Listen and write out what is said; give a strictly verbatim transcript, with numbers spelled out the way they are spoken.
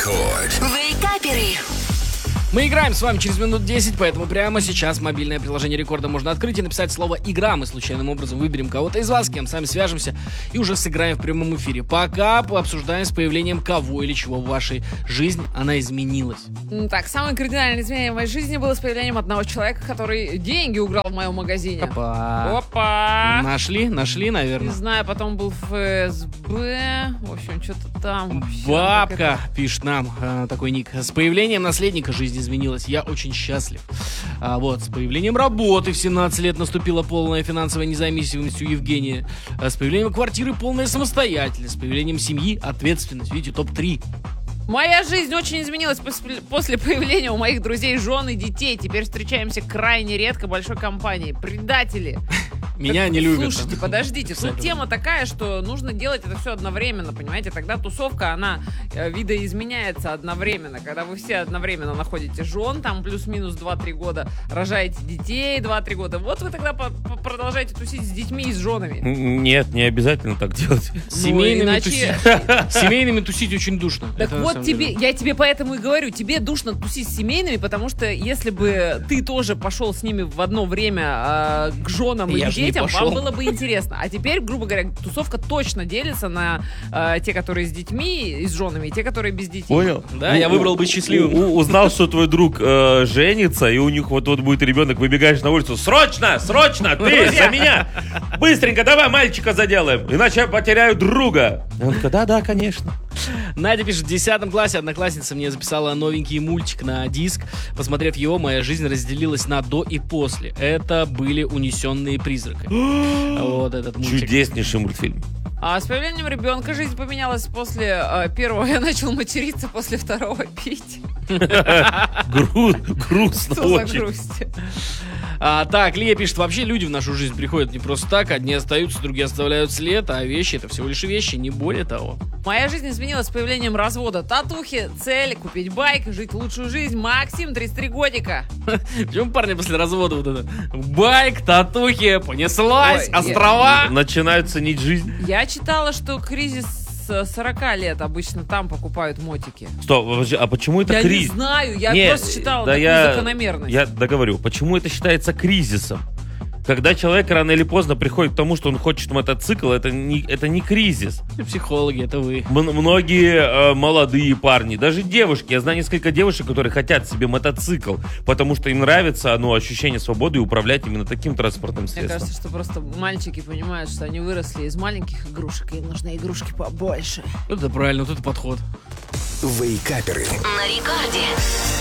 Рекорд. Вейкаперы. Мы играем с вами через минут десять, поэтому прямо сейчас мобильное приложение Рекорда можно открыть и написать слово «Игра». Мы случайным образом выберем кого-то из вас, с кем сами свяжемся и уже сыграем в прямом эфире. Пока обсуждаем с появлением кого или чего в вашей жизни она изменилась. Так, самое кардинальное изменение в моей жизни было с появлением одного человека, который деньги украл в моем магазине. Опа. Опа! Нашли? Нашли, наверное. Не знаю, потом был в эф эс бэ. В общем, что-то там. Вообще, Бабка, пишет нам э, такой ник. С появлением наследника жизнь изменилась. Я очень счастлив. А вот, с появлением работы в семнадцать лет наступила полная финансовая независимость у Евгения. А с появлением квартиры полная самостоятельность. С появлением семьи ответственность. Видите, топ три. Моя жизнь очень изменилась после, после появления у моих друзей жен и детей. Теперь встречаемся крайне редко большой компанией. Предатели. Меня Так, не любят. Слушайте, подождите, тут тема такая, что нужно делать это все одновременно, понимаете? Тогда тусовка, она э, видоизменяется одновременно. Когда вы все одновременно находите жен, там плюс-минус два-три года, рожаете детей два-три года, вот вы тогда по- по- продолжаете тусить с детьми и с женами. Нет, не обязательно так делать. Семейными, иначе- тусить. Семейными тусить очень душно. Так Это на вот самом тебе, деле. я тебе поэтому и говорю, тебе душно тусить с семейными, потому что если бы ты тоже пошел с ними в одно время э, к женам Я и ж не детям, пошел. вам было бы интересно. А теперь, грубо говоря, тусовка точно делится на э, те, которые с детьми и с женами, и те, которые без детей. Понял? Да, я выбрал быть счастливым. У- у- Узнал, что твой друг э, женится, и у них вот-вот будет ребенок, выбегаешь на улицу. Срочно, срочно, ты за меня! Быстренько, давай мальчика заделаем, иначе я потеряю друга. И он такой, да-да, конечно. Надя пишет, в десятом классе одноклассница мне записала новенький мультик на диск. Посмотрев его, моя жизнь разделилась на до и после. Это были «Унесенные призраками». Вот этот мультик. Чудеснейший мультфильм. А с появлением ребенка жизнь поменялась после э, первого. Я начал материться, после второго пить. Гру- Грустно Что за очень. грусть? А, так, Лия пишет, вообще люди в нашу жизнь приходят не просто так. Одни остаются, другие оставляют след, а вещи — это всего лишь вещи, не более того. Моя жизнь изменилась с появлением развода. Татухи, цель, купить байк, жить лучшую жизнь. Максим, тридцать три годика. Почему парни после развода вот это? Байк, татухи, понеслась, Ой, острова. Начинают ценить жизнь. Я читала, что кризис с сорока лет обычно там покупают мотики. Стоп, подожди, а почему это Я кризис? не знаю, я Нет, просто читала да такую я, закономерность. Я договорю. Почему это считается кризисом? Когда человек рано или поздно приходит к тому, что он хочет мотоцикл, это не, это не кризис. Психологи, это вы. М- многие э, молодые парни, даже девушки, я знаю несколько девушек, которые хотят себе мотоцикл, потому что им нравится ну, ощущение свободы и управлять именно таким транспортным Мне средством. кажется, что просто мальчики понимают, что они выросли из маленьких игрушек, и им нужны игрушки побольше. Это правильно, вот это подход. Вейкаперы. На рекорде.